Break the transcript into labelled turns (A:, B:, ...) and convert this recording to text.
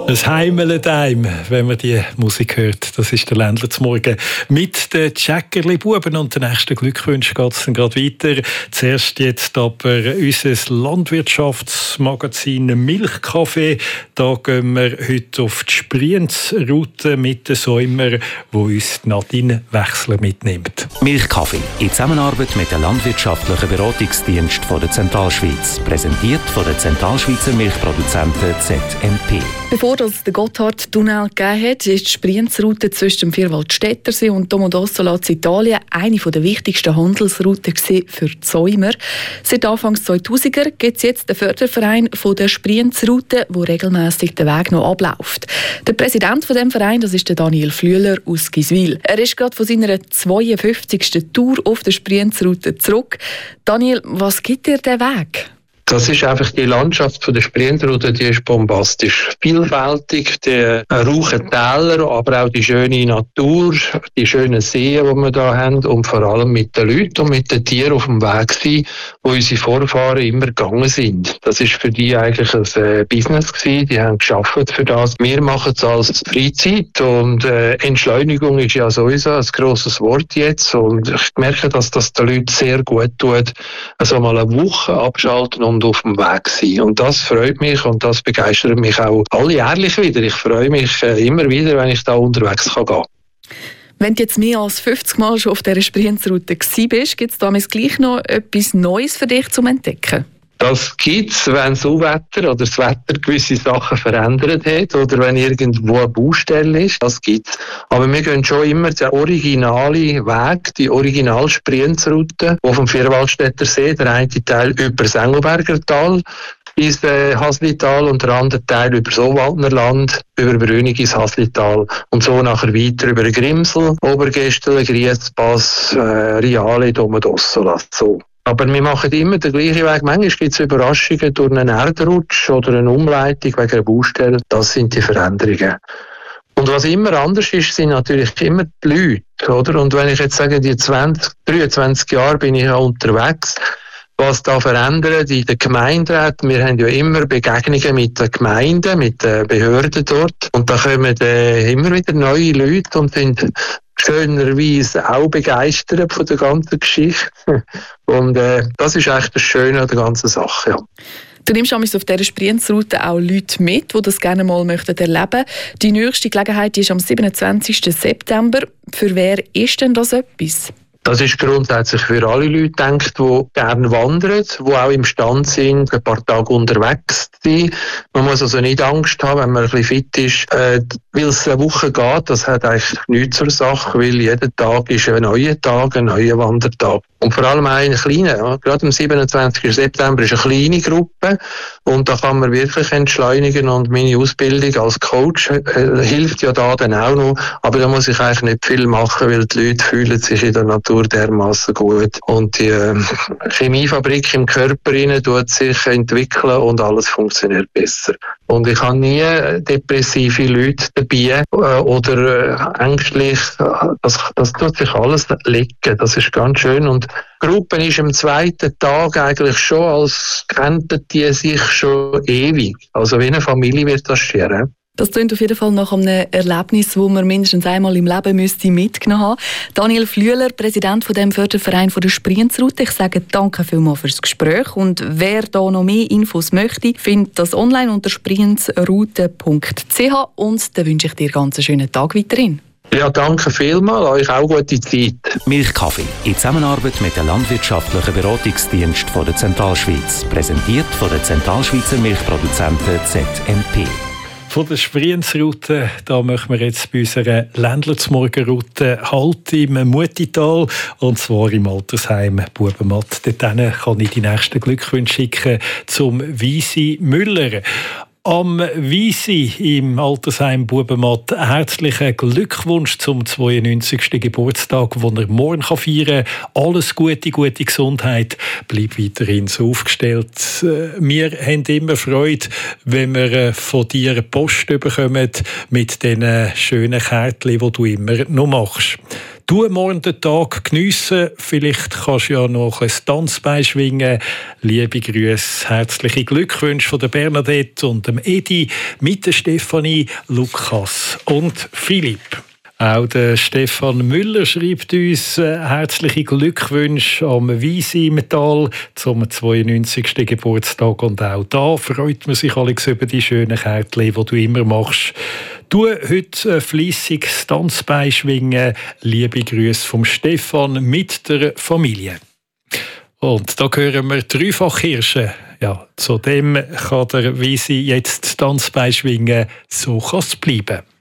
A: Es heimelt einem, wenn man die Musik hört. Das ist der Ländler zum Morgen mit den Tschäckerli-Buben. Und den nächsten Glückwunsch geht es dann gerade weiter. Zuerst jetzt aber unser Landwirtschaftsmagazin Milchkaffee. Da gehen wir heute auf die Sprienzroute mit den Säumer, wo uns Nadine Wechsler mitnimmt.
B: Milchkaffee in Zusammenarbeit mit dem Landwirtschaftlichen Beratungsdienst von der Zentralschweiz. Präsentiert von der Zentralschweizer Milchproduzenten ZMP.
C: Bevor es den Gotthardtunnel gegeben hat, ist die Sprienzroute zwischen dem Vierwaldstättersee und Domodossola in Italien eine der wichtigsten Handelsrouten für die Säumer. Seit Anfang 2000er gibt es jetzt den Förderverein von der Sprienzroute, wo regelmäßig der Weg noch abläuft. Der Präsident von dem Verein, das ist der Daniel Flüeler aus Giswil. Er ist gerade von seiner 52. Tour auf der Sprienzroute zurück. Daniel, was gibt dir der Weg?
D: Das ist einfach die Landschaft von der Sprienzroute, die ist bombastisch. Vielfältig, die rauchen Täler, aber auch die schöne Natur, die schönen Seen, die wir hier haben und vor allem mit den Leuten und mit den Tieren auf dem Weg sein, wo unsere Vorfahren immer gegangen sind. Das ist für die eigentlich ein Business gewesen, die haben gearbeitet für das. Wir machen es als Freizeit und Entschleunigung ist ja sowieso ein grosses Wort jetzt und ich merke, dass das den Leuten sehr gut tut, also mal eine Woche abschalten und auf dem Weg sein. Und das freut mich und das begeistert mich auch alljährlich wieder. Ich freue mich immer wieder, wenn ich da unterwegs gehen kann.
C: Wenn du jetzt mehr als 50 Mal schon auf dieser Sprienzroute bist, gibt es damals gleich noch etwas Neues für dich zum Entdecken?
D: Das gibt es, wenn das Wetter oder das Wetter gewisse Sachen verändert hat oder wenn irgendwo eine Baustelle ist. Das gibt es. Aber wir gehen schon immer den originalen Weg, die Original-Sprienzroute, die vom Vierwaldstätter See, der eine Teil über das Engelberger Tal ins Haslital und der andere Teil über das Obwaldner Land, über Brünig ins Haslital und so nachher weiter über Grimsel, Obergestelen, Griespass, Riale, Domodossola. So. Aber wir machen immer den gleichen Weg. Manchmal gibt es Überraschungen durch einen Erdrutsch oder eine Umleitung wegen einer Baustelle. Das sind die Veränderungen. Und was immer anders ist, sind natürlich immer die Leute. Oder? Und wenn ich jetzt sage, die 23 Jahre bin ich ja unterwegs, was da verändert in den Gemeinderäten. Wir haben ja immer Begegnungen mit den Gemeinden, mit den Behörden dort. Und da kommen immer wieder neue Leute und sind schönerweise auch begeistert von der ganzen Geschichte. Und das ist eigentlich das Schöne an der ganzen Sache. Ja.
C: Du nimmst auf dieser Sprienzroute auch Leute mit, die das gerne mal erleben möchten. Die nächste Gelegenheit ist am 27. September. Für wer ist denn das etwas?
D: Das ist grundsätzlich für alle Leute gedacht, die gerne wandern, die auch imstande sind, ein paar Tage unterwegs zu sein. Man muss also nicht Angst haben, wenn man ein bisschen fit ist, weil es eine Woche geht. Das hat eigentlich nichts zur Sache, weil jeder Tag ist ein neuer Tag, ein neuer Wandertag. Und vor allem auch eine kleine, ja. Gerade am 27. September ist eine kleine Gruppe und da kann man wirklich entschleunigen und meine Ausbildung als Coach hilft ja da dann auch noch, aber da muss ich eigentlich nicht viel machen, weil die Leute fühlen sich in der Natur dermaßen gut und die Chemiefabrik im Körper rein tut sich entwickeln und alles funktioniert besser. Und ich habe nie depressive Leute dabei oder ängstlich. Das tut sich alles legen. Das ist ganz schön. Und die Gruppe ist am zweiten Tag eigentlich schon, als kannten die sich schon ewig. Also wie eine Familie wird das schieren.
C: Das klingt auf jeden Fall nach einem Erlebnis, das man mindestens einmal im Leben mitgenommen haben müsste. Daniel Flüeler, Präsident von dem Förderverein von der Sprienzroute. Ich sage danke vielmals fürs Gespräch. Und wer da noch mehr Infos möchte, findet das online unter sprienzroute.ch. Und dann wünsche ich dir ganz einen schönen Tag weiterhin.
D: Ja, danke vielmals. Euch auch gute Zeit.
B: Milchkaffee in Zusammenarbeit mit dem Landwirtschaftlichen Beratungsdienst von der Zentralschweiz. Präsentiert von der Zentralschweizer Milchproduzenten ZMP.
A: Von der Sprienzroute, da machen wir jetzt bei unserer Ländler-zum-Morgen-Route Halt im Mutital, und zwar im Altersheim Bubenmatt. Dort kann ich die nächsten Glückwünsche schicken zum Wysi Müller. Am Wysi im Altersheim Bubenmatt herzlichen Glückwunsch zum 92. Geburtstag, den er morgen feiern kann. Alles Gute, gute Gesundheit. Bleib weiterhin so aufgestellt. Wir haben immer Freude, wenn wir von dir Post bekommen mit diesen schönen Kärtchen, die du immer noch machst. Du morgen den Tag geniessen. Vielleicht kannst du ja noch ein Tanzbein schwingen. Liebe Grüße, herzliche Glückwünsche von der Bernadette und dem Edi mit der Stefanie, Lukas und Philipp. Auch der Stefan Müller schreibt uns herzliche Glückwünsche am Wiesi im Tal zum 92. Geburtstag. Und auch da freut man sich, Alex, über die schönen Kärtchen, die du immer machst. Du heute fleissig Tanzbein schwingen. Liebe Grüße vom Stefan mit der Familie. Und da hören wir Dreifachhirsche. Ja, zudem kann der Wiesi jetzt Tanzbein schwingen. So kann es bleiben.